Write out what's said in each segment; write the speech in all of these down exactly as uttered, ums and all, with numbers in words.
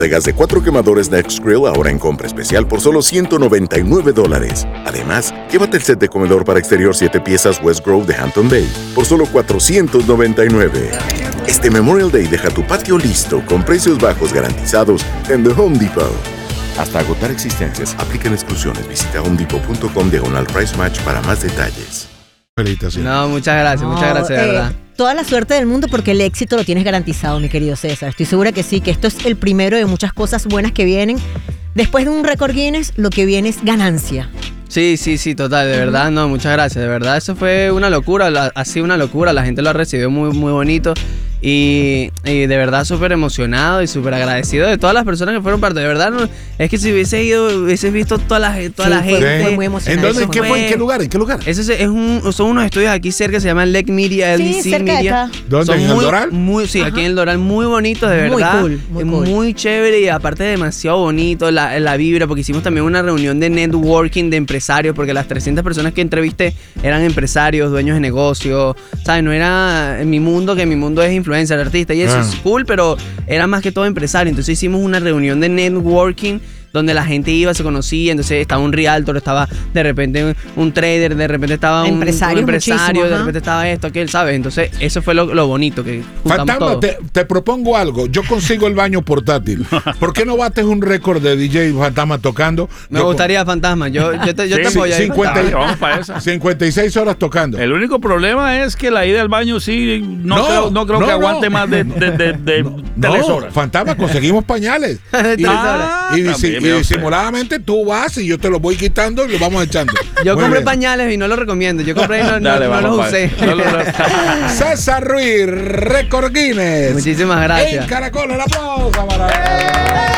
de gas de cuatro quemadores NextGrill ahora en compra especial por solo ciento noventa y nueve dólares. Además, llévate el set de comedor para exterior siete piezas West Grove de Hampton Bay por solo cuatrocientos noventa y nueve. Este Memorial Day deja tu patio listo con precios bajos garantizados en The Home Depot. Hasta agotar existencias, aplican exclusiones. Visita homedepot.com diagonal price match para más detalles. Felicitaciones. No, muchas gracias, No, muchas gracias, de eh, verdad. Toda la suerte del mundo porque el éxito lo tienes garantizado, mi querido César. Estoy segura que sí, que esto es el primero de muchas cosas buenas que vienen. Después de un récord Guinness, lo que viene es ganancia. Sí, sí, sí, total, de verdad, no, muchas gracias, de verdad, eso fue una locura, la, ha sido una locura, la gente lo ha recibido muy, muy bonito y, y de verdad súper emocionado y súper agradecido de todas las personas que fueron parte, de verdad, no, es que si hubiese ido, hubieses visto toda la, toda Sí, la fue- gente. fue muy emocionante. ¿En dónde? ¿En Eso qué fue? fue- ¿En qué lugar? ¿En qué lugar? Eso es, es un, son unos estudios aquí cerca, se llaman Lake Media, L D C Sí, cerca de Media. acá. ¿Dónde? Son ¿En el muy- Doral? Muy, sí, aquí en el Doral, muy bonitos, de Muy verdad. cool, muy Es cool. muy chévere y aparte demasiado bonito la, la vibra, porque hicimos también una reunión de networking de empresarios, porque las trescientas personas que entrevisté eran empresarios, dueños de negocios, ¿sabes? No era en mi mundo, que mi mundo es influencer, artista, y eso Ah. es cool, pero era más que todo empresario. Entonces hicimos una reunión de networking donde la gente iba, se conocía, entonces estaba un realtor, estaba de repente un, un trader, de repente estaba un, un Empresarios empresario, muchísimo, de ajá. repente estaba esto, aquel, ¿sabes? Entonces eso fue lo, lo bonito, que juntamos Fantasma, todo. te, te propongo algo. Yo consigo el baño portátil. ¿Por qué no bates un récord de D J Fantasma tocando? Me Yo- gustaría, Fantasma, yo, yo te, yo Sí, te sí, apoyo ahí. cincuenta Dale, vamos para esa. cincuenta y seis horas tocando. El único problema es que la ida al baño sí, no, No, creo, no creo no, que aguante no. más de, de, de, de No, tres horas. Fantasma, conseguimos pañales. Y, Ah, y, también, disi- y mira usted. disimuladamente tú vas y yo te los voy quitando y los vamos echando. Yo Muy compré bien. pañales y no los recomiendo. Yo compré y no, no- Dale, no vamos los para usé. eso. No, no, no. César Ruiz, récord Guinness. Muchísimas gracias. En Caracol, el aplauso para él.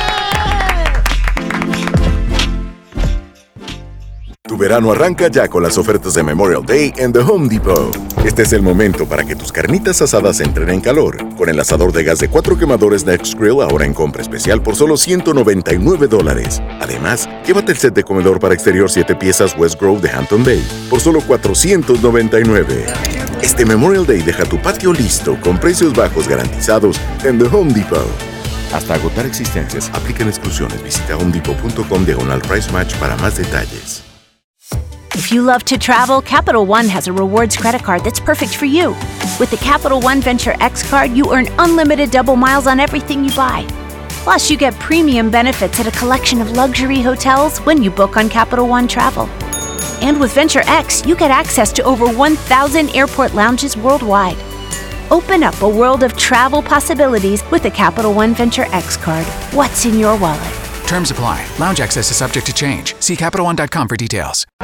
Tu verano arranca ya con las ofertas de Memorial Day en The Home Depot. Este es el momento para que tus carnitas asadas entren en calor, con el asador de gas de cuatro quemadores NextGrill ahora en compra especial por solo ciento noventa y nueve dólares. Además, llévate el set de comedor para exterior siete piezas West Grove de Hampton Bay por solo cuatrocientos noventa y nueve. Este Memorial Day deja tu patio listo con precios bajos garantizados en The Home Depot. Hasta agotar existencias, aplican exclusiones. Visita homedepot.com diagonal price match para más detalles. If you love to travel, Capital One has a rewards credit card that's perfect for you. With the Capital One Venture X card, you earn unlimited double miles on everything you buy. Plus, you get premium benefits at a collection of luxury hotels when you book on Capital One Travel. And with Venture X, you get access to over one thousand airport lounges worldwide. Open up a world of travel possibilities with the Capital One Venture X card. What's in your wallet? Terms apply. Lounge access is subject to change. See Capital One dot com for details.